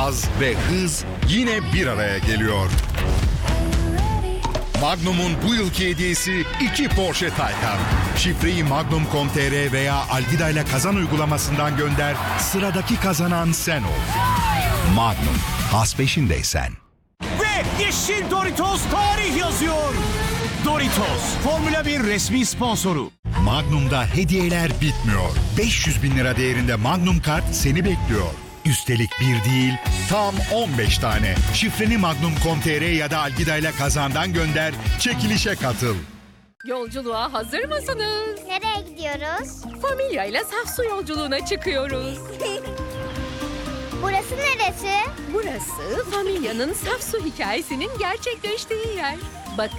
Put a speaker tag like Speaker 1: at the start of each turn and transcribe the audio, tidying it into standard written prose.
Speaker 1: haz ve hız yine bir araya geliyor. Magnum'un bu yılki hediyesi 2 Porsche Taycan. Şifreyi magnum.com.tr veya Algida ile kazan uygulamasından gönder. Sıradaki kazanan sen ol. Magnum, haz peşindeysen.
Speaker 2: Ve yeşil Doritos tarih yazıyor. Doritos, Formula 1 resmi sponsoru.
Speaker 1: Magnum'da hediyeler bitmiyor. 500 bin lira değerinde Magnum kart seni bekliyor. Üstelik bir değil, tam 15 tane. Şifreni magnum.com.tr ya da Algida ile kazandan gönder, çekilişe katıl.
Speaker 3: Yolculuğa hazır mısınız?
Speaker 4: Nereye gidiyoruz?
Speaker 3: Familya ile Safsu yolculuğuna çıkıyoruz.
Speaker 4: Burası neresi?
Speaker 3: Burası Familya'nın Safsu hikayesinin gerçekleştiği yer.